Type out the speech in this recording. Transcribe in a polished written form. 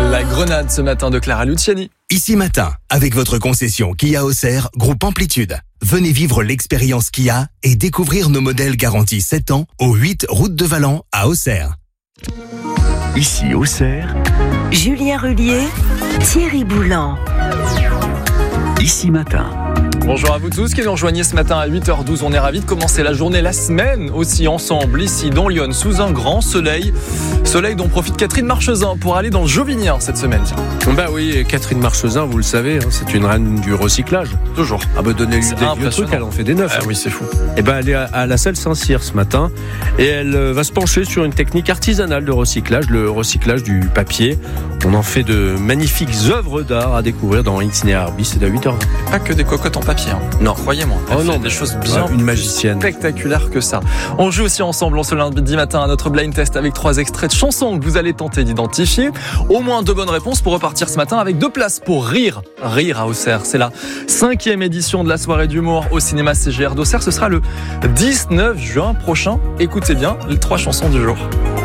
La grenade ce matin de Clara Luciani. Ici Matin, avec votre concession Kia Auxerre, groupe Amplitude. Venez vivre l'expérience Kia et découvrir nos modèles garantis 7 ans au 8 route de Valent à Auxerre. Ici Auxerre, Julien Rullier, Thierry Boulan. Ici Matin. Bonjour à vous tous qui nous rejoignez ce matin à 8h12. On est ravis de commencer la journée, la semaine aussi ensemble, ici dans Lyon, sous un grand soleil. Soleil dont profite Catherine Marchesin pour aller dans le Jovinien cette semaine. Tiens. Bah oui, Catherine Marchesin, vous le savez, c'est une reine du recyclage. Toujours. Ah bah donnez-lui des vieux trucs, elle en fait des neufs. Ah oui, c'est fou. Et ben elle est à la salle Saint-Cyr ce matin et elle va se pencher sur une technique artisanale de recyclage, le recyclage du papier. On en fait de magnifiques œuvres d'art à découvrir dans Itinéraire Bis, c'est à 8h20. Pas que des cocottes en papier. Hein. Non. Croyez-moi. Oh non, des choses bien une magicienne spectaculaires que ça. On joue aussi ensemble en ce lundi matin à notre blind test avec 3 extraits de chansons que vous allez tenter d'identifier. Au moins 2 bonnes réponses pour repartir ce matin avec 2 places pour Rire à Auxerre. C'est la 5e édition de la soirée d'humour au cinéma CGR d'Auxerre. Ce sera le 19 juin prochain. Écoutez bien les 3 chansons du jour.